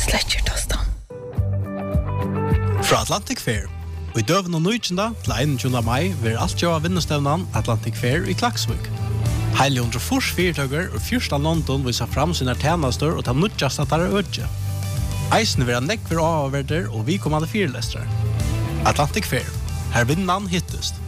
Sletcher tostan. Fra Atlantic Fair. Og I døven og nøytjenda til 21. mai vil alt gjøre vinnestevnen Atlantic Fair I Klaksvik. Heilig under fors fyrtøkker og fyrsta London viser fram sine tjenester og ta nødjast at det ødje. Eisene vil ha nekver avverder og vi kommande fyrlestere. Atlantic Fair. Her vinnan hittest.